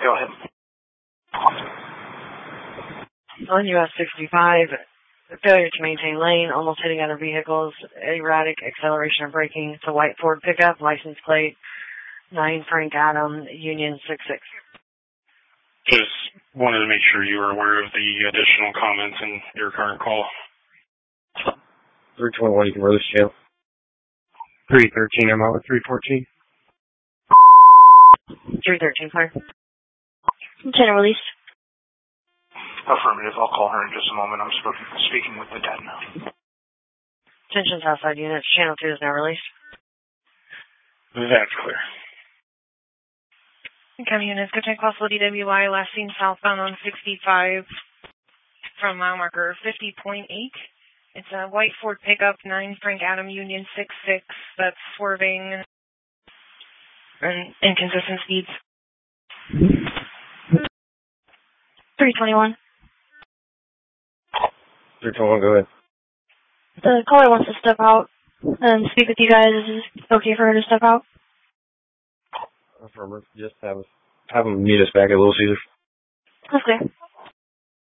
Go ahead. On US 65, failure to maintain lane, almost hitting other vehicles, erratic acceleration and braking. It's a white Ford pickup, license plate 9 Frank Adam, Union 66. Just wanted to make sure you were aware of the additional comments in your current call. 321, you can release jail. 313, I'm out with 314. 313, clear. Lieutenant released. Affirmative. I'll call her in just a moment. I'm speaking with the dad now. Attention Southside units, channel 2 is now released. That's clear. County units, go check possible DWI, last seen southbound on 65 from mile marker 50.8. It's a white Ford pickup, 9 Frank Adam, Union 66, that's swerving and inconsistent speeds. 321. 321, go ahead. The caller wants to step out and speak with you guys. Is it okay for her to step out? Affirmative. Just have them meet us back at Little Caesars. Okay.